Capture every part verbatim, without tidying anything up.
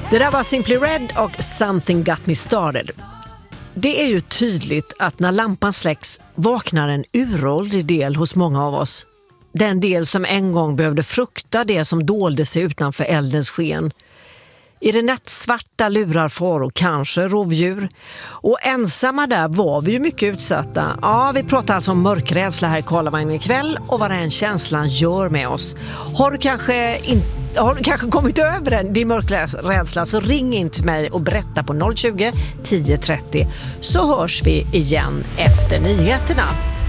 Det där var Simply Red och Something Got Me Started. Det är ju tydligt att när lampan släcks vaknar en uråldrig del hos många av oss. Den del som en gång behövde frukta det som dolde sig utanför eldens sken. I det nattsvarta lurar faror, kanske rovdjur. Och ensamma där var vi ju mycket utsatta. Ja, vi pratar alltså om mörkrädsla här i Karlavagnen ikväll och vad den känslan gör med oss. Har du kanske inte Har du kanske kommit över den, din mörkrädsla, så ring in till mig och berätta på noll tjugo, tio trettio, så hörs vi igen efter nyheterna.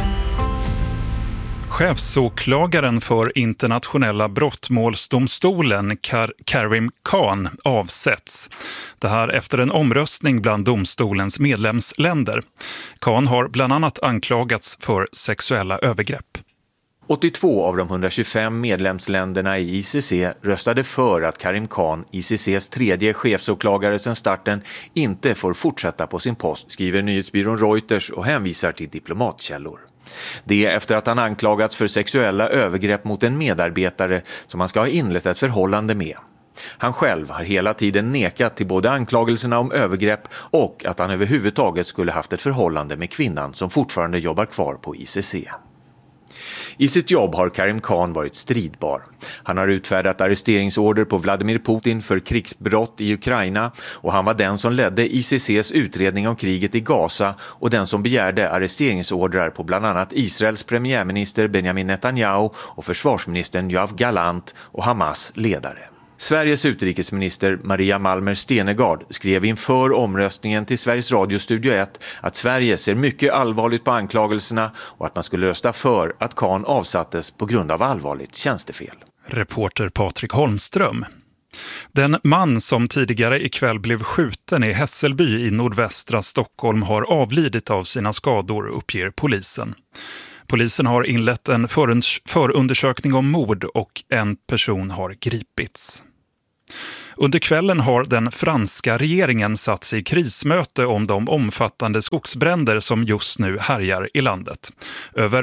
Chefsåklagaren för internationella brottmålsdomstolen Kar- Karim Khan avsätts. Det här efter en omröstning bland domstolens medlemsländer. Khan har bland annat anklagats för sexuella övergrepp. åttiotvå av de hundratjugofem medlemsländerna i I C C röstade för att Karim Khan, I C C:s tredje chefsåklagare sedan starten, inte får fortsätta på sin post, skriver nyhetsbyrån Reuters och hänvisar till diplomatkällor. Det är efter att han anklagats för sexuella övergrepp mot en medarbetare som han ska ha inlett ett förhållande med. Han själv har hela tiden nekat till både anklagelserna om övergrepp och att han överhuvudtaget skulle haft ett förhållande med kvinnan som fortfarande jobbar kvar på I C C. I sitt jobb har Karim Khan varit stridbar. Han har utfärdat arresteringsorder på Vladimir Putin för krigsbrott i Ukraina och han var den som ledde I C C:s utredning om kriget i Gaza och den som begärde arresteringsordrar på bland annat Israels premiärminister Benjamin Netanyahu och försvarsministern Yoav Gallant och Hamas ledare. Sveriges utrikesminister Maria Malmer Stenegard skrev inför omröstningen till Sveriges radiostudio ett att Sverige ser mycket allvarligt på anklagelserna och att man skulle rösta för att Khan avsattes på grund av allvarligt tjänstefel. Reporter Patrik Holmström. Den man som tidigare ikväll blev skjuten i Hässelby i nordvästra Stockholm har avlidit av sina skador, uppger polisen. Polisen har inlett en förundersökning om mord och en person har gripits. Under kvällen har den franska regeringen satt sig i krismöte om de omfattande skogsbränder som just nu härjar i landet. Över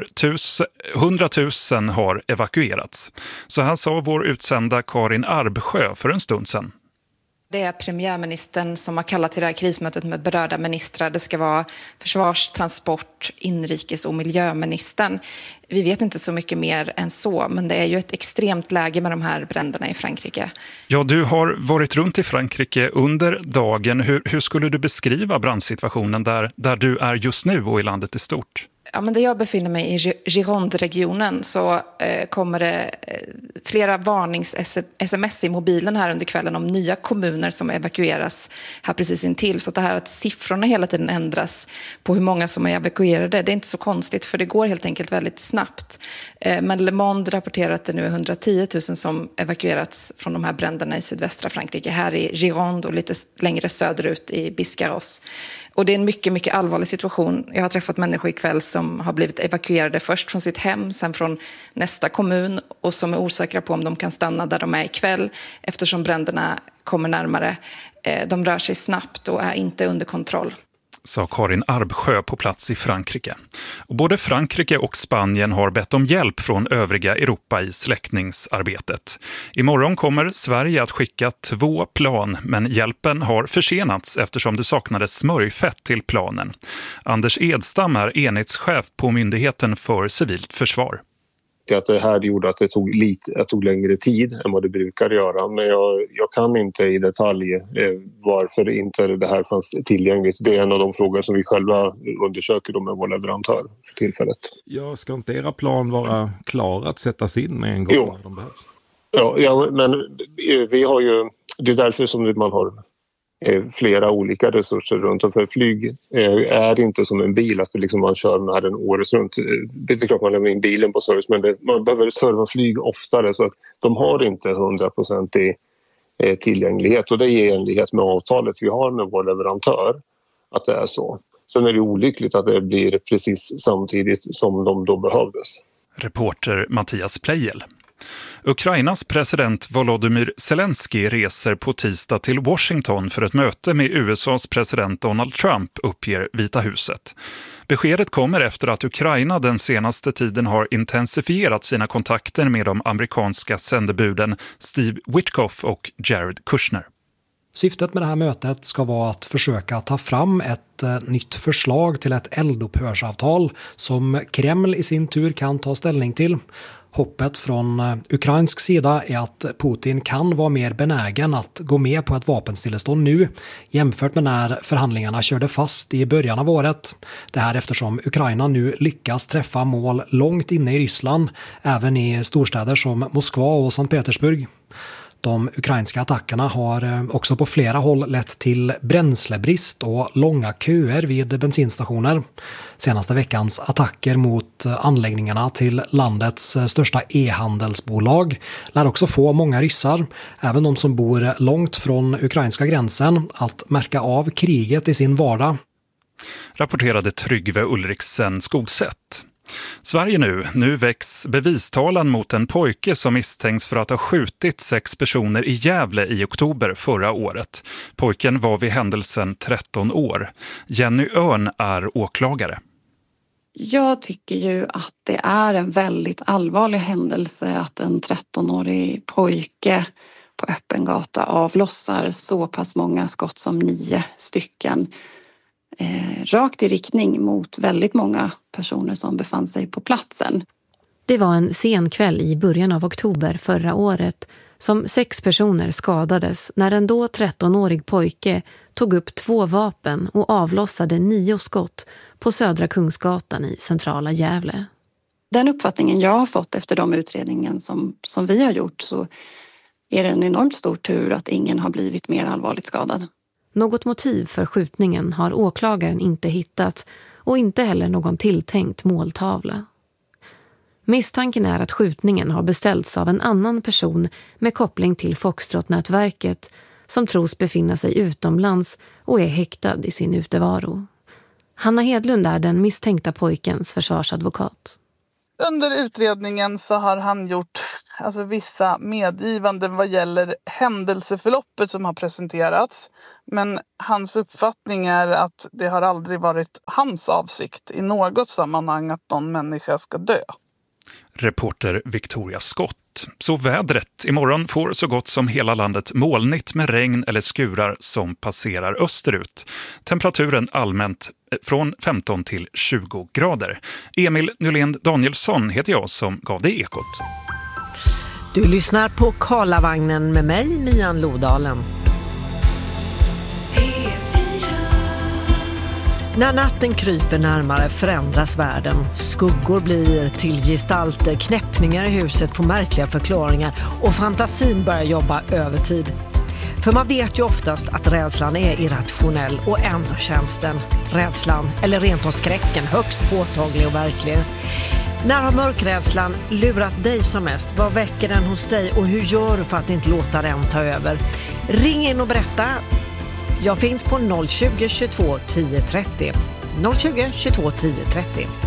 hundratusen har evakuerats. Så här sa vår utsända Karin Arbsjö för en stund sedan. Det är premiärministern som har kallat till det här krismötet med berörda ministrar. Det ska vara försvars-, transport-, inrikes- och miljöministern. Vi vet inte så mycket mer än så, men det är ju ett extremt läge med de här bränderna i Frankrike. Ja, du har varit runt i Frankrike under dagen. Hur, hur skulle du beskriva brandsituationen där, där du är just nu och i landet i stort? Ja, men där jag befinner mig i Gironde-regionen så eh, kommer det eh, flera varnings-sms i mobilen här under kvällen om nya kommuner som evakueras här precis intill. Så att det här att siffrorna hela tiden ändras på hur många som är evakuerade, det är inte så konstigt för det går helt enkelt väldigt snabbt. Eh, men Le Monde rapporterar att det nu är hundratio tusen som evakuerats från de här bränderna i sydvästra Frankrike, här i Gironde och lite längre söderut i Biscarrosse. Och det är en mycket, mycket allvarlig situation. Jag har träffat människor ikväll som har blivit evakuerade först från sitt hem, sen från nästa kommun och som är osäkra på om de kan stanna där de är ikväll eftersom bränderna kommer närmare. De rör sig snabbt och är inte under kontroll. Sa Karin Arbsjö på plats i Frankrike. Och både Frankrike och Spanien har bett om hjälp från övriga Europa i släckningsarbetet. Imorgon kommer Sverige att skicka två plan, men hjälpen har försenats eftersom det saknades smörjfett till planen. Anders Edstam är enhetschef på Myndigheten för civilt försvar. Att det här gjorde att det tog, lite, det tog längre tid än vad det brukar göra. Men jag, jag kan inte i detalj eh, varför inte det här fanns tillgängligt. Det är en av de frågor som vi själva undersöker då med vår leverantör för tillfället. Ja, ska inte era plan vara klara att sättas in med en gång jo. när de behövs? Ja, ja, men vi har ju, det är därför som man har flera olika resurser runt om. För flyg är inte som en bil att det liksom man kör med den året runt. Det är klart man lämnar in bilen på service, men det, man behöver serva flyg oftare så att de har inte hundra procent i tillgänglighet och det är i enlighet med avtalet vi har med vår leverantör att det är så. Sen är det olyckligt att det blir precis samtidigt som de då behövdes. Reporter Mattias Plejel. Ukrainas president Volodymyr Zelensky reser på tisdag till Washington för ett möte med U S A:s president Donald Trump, uppger Vita huset. Beskedet kommer efter att Ukraina den senaste tiden har intensifierat sina kontakter med de amerikanska sändebuden Steve Witkoff och Jared Kushner. Syftet med det här mötet ska vara att försöka ta fram ett eh, nytt förslag till ett eldupphörsavtal som Kreml i sin tur kan ta ställning till. Hoppet från eh, ukrainsk sida är att Putin kan vara mer benägen att gå med på ett vapenstillestånd nu jämfört med när förhandlingarna körde fast i början av året. Det här eftersom Ukraina nu lyckas träffa mål långt inne i Ryssland, även i storstäder som Moskva och Sankt Petersburg. De ukrainska attackerna har också på flera håll lett till bränslebrist och långa köer vid bensinstationer. Senaste veckans attacker mot anläggningarna till landets största e-handelsbolag lär också få många ryssar, även de som bor långt från ukrainska gränsen, att märka av kriget i sin vardag. Rapporterade Tryggve Ulriksen Skogsätt. Sverige nu. Nu väcks bevistalan mot en pojke som misstänks för att ha skjutit sex personer i Gävle i oktober förra året. Pojken var vid händelsen tretton år. Jenny Örn är åklagare. Jag tycker ju att det är en väldigt allvarlig händelse att en trettonårig pojke på öppen gata avlossar så pass många skott som nio stycken. Eh, rakt i riktning mot väldigt många personer som befann sig på platsen. Det var en sen kväll i början av oktober förra året som sex personer skadades när en då trettonårig pojke tog upp två vapen och avlossade nio skott på Södra Kungsgatan i centrala Gävle. Den uppfattningen jag har fått efter de utredningen som, som vi har gjort, så är det en enormt stor tur att ingen har blivit mer allvarligt skadad. Något motiv för skjutningen har åklagaren inte hittat och inte heller någon tilltänkt måltavla. Misstanken är att skjutningen har beställts av en annan person med koppling till Foxtrot-nätverket som tros befinna sig utomlands och är häktad i sin utevaro. Hanna Hedlund är den misstänkta pojkens försvarsadvokat. Under utredningen så har han gjort alltså, vissa medgivanden vad gäller händelseförloppet som har presenterats. Men hans uppfattning är att det har aldrig varit hans avsikt i något sammanhang att någon människa ska dö. Reporter Victoria Scott. Så vädret. Imorgon får så gott som hela landet molnigt med regn eller skurar som passerar österut. Temperaturen allmänt från femton till tjugo grader. Emil Nylén Danielsson heter jag som gav dig Ekot. Du lyssnar på Karlavagnen med mig, Mian Lodalen. När natten kryper närmare förändras världen. Skuggor blir till gestalter, knäppningar i huset får märkliga förklaringar och fantasin börjar jobba övertid. För man vet ju oftast att rädslan är irrationell och ändå känns den, rädslan eller rent av skräcken, högst påtaglig och verklig. När har mörkrädslan lurat dig som mest? Vad väcker den hos dig och hur gör du för att inte låta den ta över? Ring in och berätta. Jag finns på noll tjugo, tjugotvå, tio trettio. noll tjugo, tjugotvå, tio trettio.